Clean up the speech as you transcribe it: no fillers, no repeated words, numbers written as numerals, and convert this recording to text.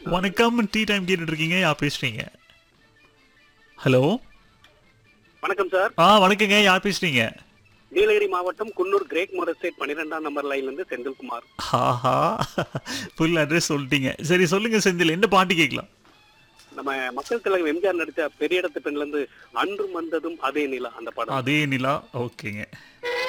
வணக்கம். Tea time கேட்டுட்டு இருக்கீங்க. யார் பேசுறீங்க? ஹலோ. வணக்கம் சார். வணக்கங்க. யார் பேசுறீங்க? நீலகிரி மாவட்டம் குன்னூர் கிரேக் மோர் எஸ்டேட் 12ஆம் நம்பர் லைன்ல இருந்து செந்தில்குமார். ஆஹா, ஃபுல் அட்ரஸ் சொல்லிட்டீங்க. சரி சொல்லுங்க செந்தில், என்ன பாட்டு கேட்கலாம்? நம்ம மக்கள் தலைவர் எம்ஜிஆர் நடிச்ச பெரிய இடத்து பெண்ல இருந்து அன்றும் வந்ததும் அதே நிலா அந்த படம். அதே நிலா. ஓகேங்க.